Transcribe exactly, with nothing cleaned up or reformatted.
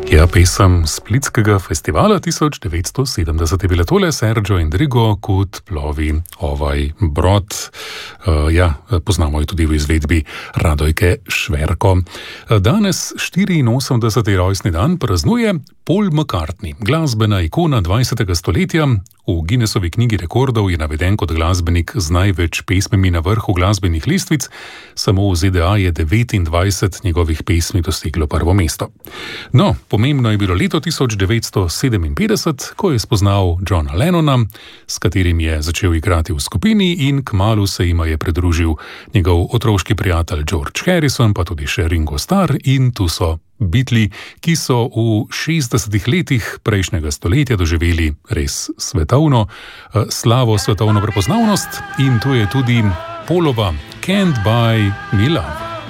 Ja, pesem Splitskega festivala tisoč devetsto sedemdeset je bila tole Sergio Endrigo, Kud plovi ovaj brod. Uh, ja, poznamo jo tudi v izvedbi Radojke Šverko. Danes štiriinosemdeseti rojstni dan praznuje Paul McCartney, glasbena ikona dvajsetega stoletja. V Guinnessovi knjigi rekordov je naveden kot glasbenik z največ pesmimi na vrhu glasbenih lestvic. Samo v Z D A je devetindvajset njegovih pesmi doseglo prvo mesto. No, pomembno je bilo leto tisoč devetsto sedeminpetdeset, ko je spoznal Johna Lennona, s katerim je začel igrati v skupini, in kmalu se jima je pridružil njegov otroški prijatelj George Harrison, pa tudi še Ringo Starr, in tu so Beatli, ki so v šestdesetih letih prejšnjega stoletja doživeli res svetovno slavo, svetovno prepoznavnost, in to je tudi Paulova Can't Buy Me Love.